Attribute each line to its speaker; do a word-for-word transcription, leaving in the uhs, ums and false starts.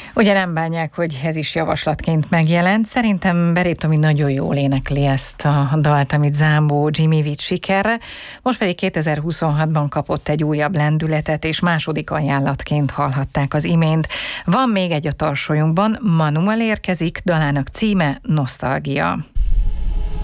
Speaker 1: Ugye nem bánják, hogy ez is javaslatként megjelent. Szerintem Berép Tomi nagyon jól énekli ezt a dalt, amit Zámbó Jimmy vitt sikerre. Most pedig kétezer-huszonhatban kapott egy újabb lendületet, és második ajánlatként hallhatták az imént. Van még egy a tarsolyunkban, Manuel érkezik, dalának címe Nosztalgia.